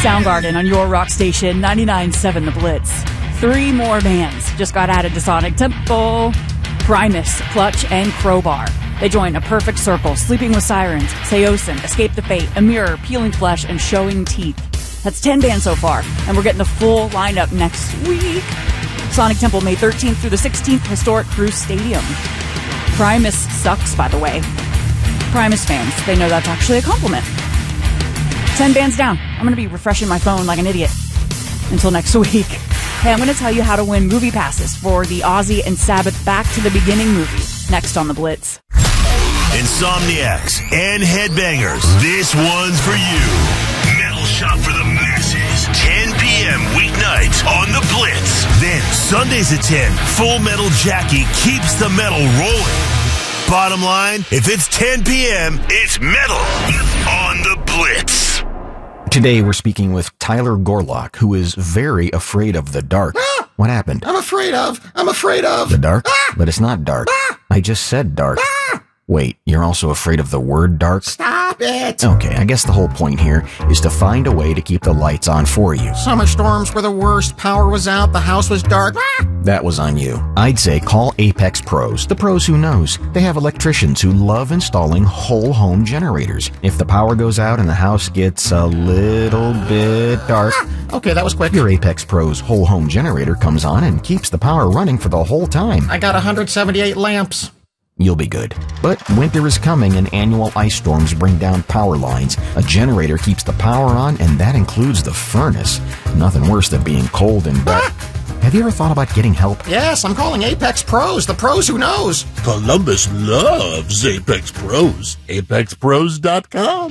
Soundgarden on your rock station, 99.7 The Blitz. 3 more bands just got added to Sonic Temple. Primus, Clutch, and Crowbar. They join A Perfect Circle, Sleeping with Sirens, Seosin, Escape the Fate, A Mirror, Peeling Flesh, and Showing Teeth. That's 10 bands so far, and we're getting the full lineup next week. Sonic Temple, May 13th through the 16th, historic Cruise Stadium. Primus sucks, by the way. Primus fans, they know that's actually a compliment. 10 bands down. I'm going to be refreshing my phone like an idiot. Until next week. Hey, I'm going to tell you how to win movie passes for the Ozzy and Sabbath Back to the Beginning movie. Next on The Blitz. Insomniacs and headbangers, this one's for you. Metal Shop for the masses. 10 p.m. weeknights on The Blitz. Then Sundays at 10, Full Metal Jackie keeps the metal rolling. Bottom line, if it's 10 p.m., it's metal on The Blitz. Today we're speaking with Tyler Gorlock, who is very afraid of the dark. Ah! What happened? I'm afraid of The dark? Ah! But it's not dark. Ah! I just said dark. Ah! Wait, you're also afraid of the word dark? Stop it! Okay, I guess the whole point here is to find a way to keep the lights on for you. Summer storms were the worst. Power was out. The house was dark. Ah! That was on you. I'd say call Apex Pros, the pros who knows. They have electricians who love installing whole home generators. If the power goes out and the house gets a little bit dark, Okay, that was quick. your Apex Pros whole home generator comes on and keeps the power running for the whole time. I got 178 lamps. You'll be good. But winter is coming and annual ice storms bring down power lines. A generator keeps the power on, and that includes the furnace. Nothing worse than being cold and dark. Have you ever thought about getting help? Yes, I'm calling Apex Pros, the pros who knows. Columbus loves Apex Pros. ApexPros.com.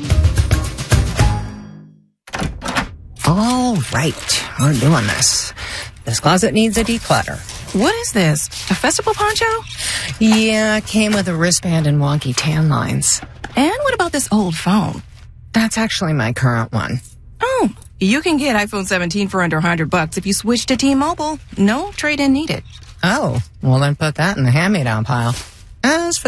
All right, we're doing this. This closet needs a declutter. What is this? A festival poncho? Yeah, it came with a wristband and wonky tan lines. And what about this old phone? That's actually my current one. Oh, you can get iPhone 17 for under $100 if you switch to T-Mobile. No trade-in needed. Oh, well then put that in the hand-me-down pile. As for